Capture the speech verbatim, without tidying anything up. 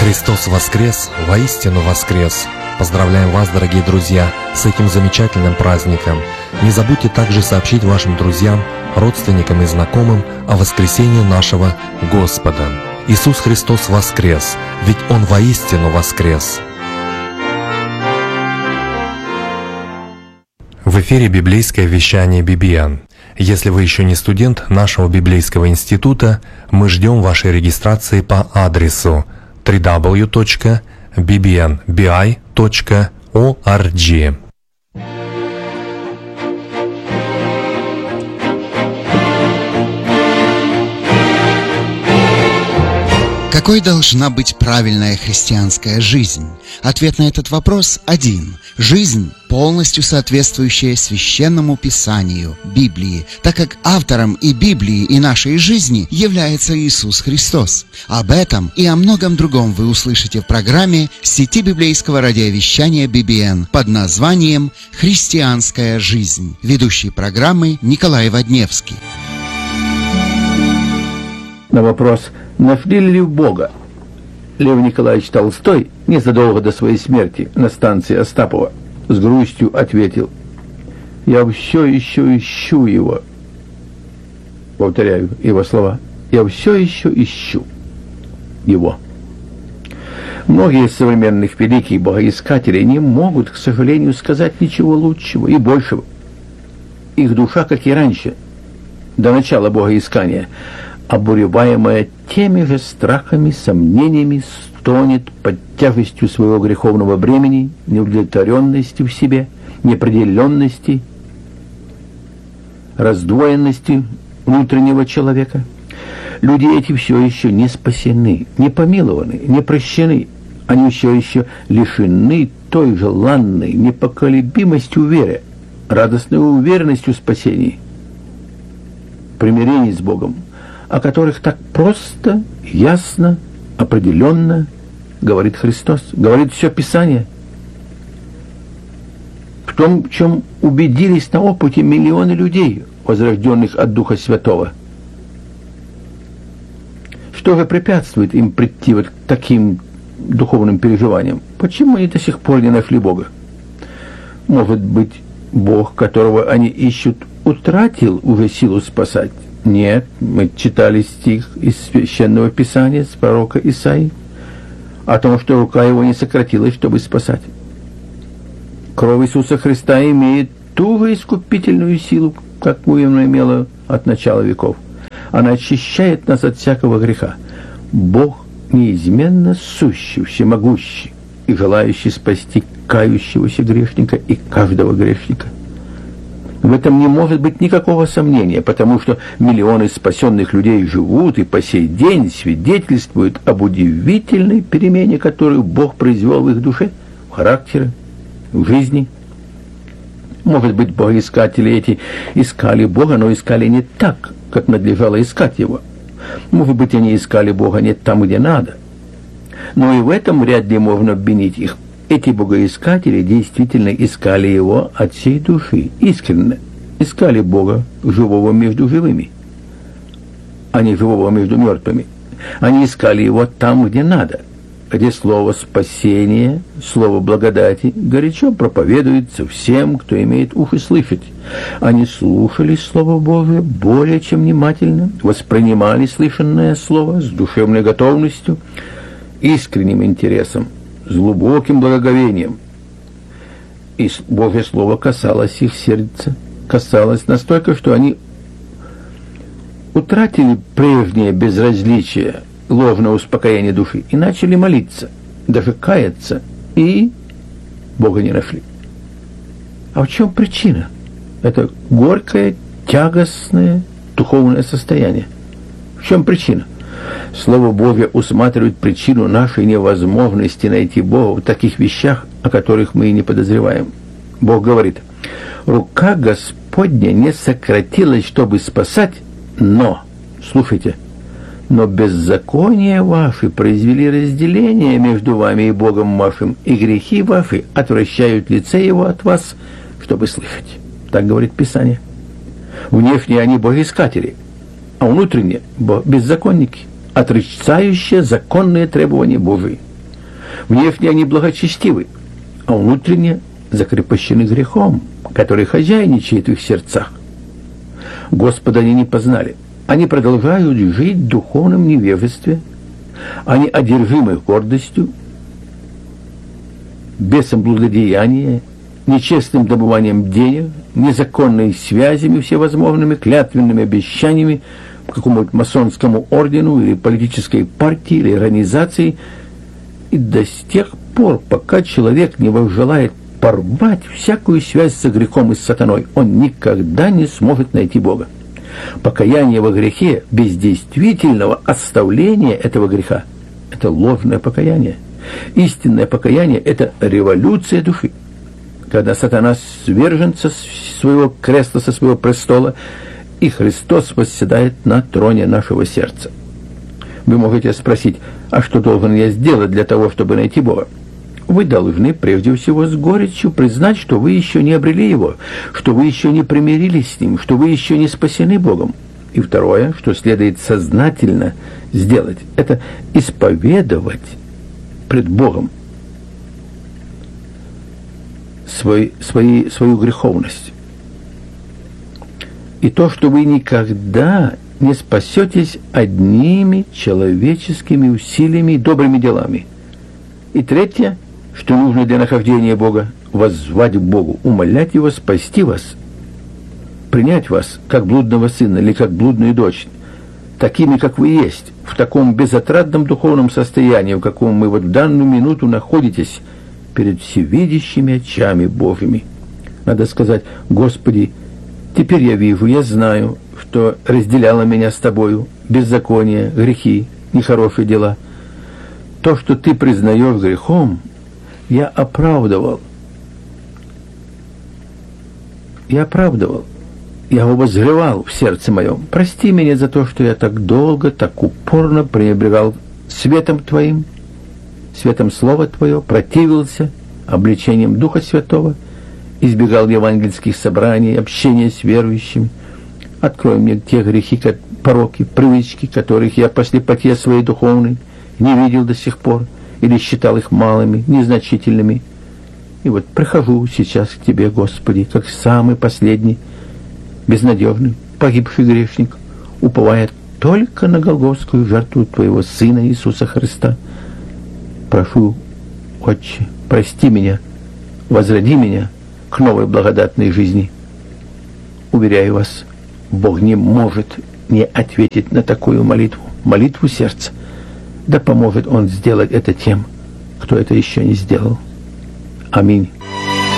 Христос воскрес, воистину воскрес! Поздравляем вас, дорогие друзья, с этим замечательным праздником. Не забудьте также сообщить вашим друзьям, родственникам и знакомым о воскресении нашего Господа. Иисус Христос воскрес, ведь Он воистину воскрес! В эфире библейское вещание би би эн. Если вы еще не студент нашего библейского института, мы ждем вашей регистрации по адресу дабл ю дабл ю дабл ю точка би би эн би ай точка орг. Какой должна быть правильная христианская жизнь? Ответ на этот вопрос один. Жизнь, полностью соответствующая Священному Писанию, Библии, так как автором и Библии, и нашей жизни является Иисус Христос. Об этом и о многом другом вы услышите в программе сети библейского радиовещания би би эн под названием «Христианская жизнь». Ведущий программы Николай Водневский. На вопрос, нашли ли Бога, Лев Николаевич Толстой незадолго до своей смерти на станции Остапова с грустью ответил: «Я все еще ищу его». Повторяю его слова. «Я все еще ищу его». Многие из современных великих богоискателей не могут, к сожалению, сказать ничего лучшего и большего. Их душа, как и раньше, до начала богоискания, обуреваемая теми же страхами, сомнениями, стонет под тяжестью своего греховного бремени, неудовлетворенности в себе, неопределенности, раздвоенности внутреннего человека. Люди эти все еще не спасены, не помилованы, не прощены. Они все еще лишены той желанной непоколебимостью веры, радостной уверенностью в спасении, примирении с Богом, о которых так просто, ясно, определенно говорит Христос, говорит все Писание. В том, в чем убедились на опыте миллионы людей, возрожденных от Духа Святого. Что же препятствует им прийти вот к таким духовным переживаниям? Почему они до сих пор не нашли Бога? Может быть, Бог, которого они ищут, утратил уже силу спасать? Нет, мы читали стих из Священного Писания, с пророка Исаии, о том, что рука его не сократилась, чтобы спасать. Кровь Иисуса Христа имеет ту же искупительную силу, какую она имела от начала веков. Она очищает нас от всякого греха. Бог неизменно сущий, всемогущий и желающий спасти кающегося грешника и каждого грешника. В этом не может быть никакого сомнения, потому что миллионы спасенных людей живут и по сей день свидетельствуют об удивительной перемене, которую Бог произвел в их душе, в характере, в жизни. Может быть, богоискатели эти искали Бога, но искали не так, как надлежало искать Его. Может быть, они искали Бога не там, где надо. Но и в этом вряд ли можно обвинить их. Эти богоискатели действительно искали Его от всей души, искренне. Искали Бога, живого между живыми, а не живого между мертвыми. Они искали Его там, где надо, где слово спасения, слово благодати горячо проповедуется всем, кто имеет уши слышать. Они слушали Слово Божие более чем внимательно, воспринимали слышанное Слово с душевной готовностью, искренним интересом, с глубоким благоговением. И Божье Слово касалось их сердца, касалось настолько, что они утратили прежнее безразличие, ложное успокоение души и начали молиться, даже каяться, и Бога не нашли. А в чем причина? Это горькое, тягостное духовное состояние. В чем причина? Слово Божье усматривает причину нашей невозможности найти Бога в таких вещах, о которых мы и не подозреваем. Бог говорит: «Рука Господня не сократилась, чтобы спасать, но, слушайте, но беззакония ваши произвели разделение между вами и Богом вашим, и грехи ваши отвращают лице Его от вас, чтобы слышать». Так говорит Писание. Внешне они богоискатели, а внутренне беззаконники, отрицающие законные требования Божии. Внешне они благочестивы, а внутренне закрепощены грехом, который хозяйничает в их сердцах. Господа они не познали. Они продолжают жить в духовном невежестве. Они одержимы гордостью, бесом блудодеяния, нечестным добыванием денег, незаконными связями всевозможными, клятвенными обещаниями какому-то масонскому ордену или политической партии или организации. И до тех пор, пока человек не возжелает порвать всякую связь со грехом и с сатаной, он никогда не сможет найти Бога. Покаяние во грехе без действительного оставления этого греха – это ложное покаяние. Истинное покаяние – это революция души. Когда сатана свержен со своего кресла, со своего престола, и Христос восседает на троне нашего сердца. Вы можете спросить, а что должен я сделать для того, чтобы найти Бога? Вы должны прежде всего с горечью признать, что вы еще не обрели Его, что вы еще не примирились с Ним, что вы еще не спасены Богом. И второе, что следует сознательно сделать, это исповедовать пред Богом свой, свои, свою греховность. И то, что вы никогда не спасетесь одними человеческими усилиями и добрыми делами. И третье, что нужно для нахождения Бога, воззвать к Богу, умолять Его спасти вас, принять вас как блудного сына или как блудную дочь, такими, как вы есть, в таком безотрадном духовном состоянии, в каком вы вот в данную минуту находитесь перед всевидящими очами Божьими. Надо сказать: Господи, теперь я вижу, я знаю, что разделяло меня с Тобою беззаконие, грехи, нехорошие дела. То, что Ты признаешь грехом, я оправдывал. Я оправдывал. Я его возгревал в сердце моем. Прости меня за то, что я так долго, так упорно пренебрегал светом Твоим, светом Слова Твоего, противился обличением Духа Святого, избегал евангельских собраний, общения с верующими. Открой мне те грехи, пороки, привычки, которых я по слепоте своей духовной не видел до сих пор или считал их малыми, незначительными. И вот прихожу сейчас к Тебе, Господи, как самый последний, безнадежный, погибший грешник, уповая только на голгофскую жертву Твоего Сына Иисуса Христа. Прошу, Отче, прости меня, возроди меня к новой благодатной жизни. Уверяю вас, Бог не может не ответить на такую молитву, молитву сердца. Да поможет Он сделать это тем, кто это еще не сделал. Аминь.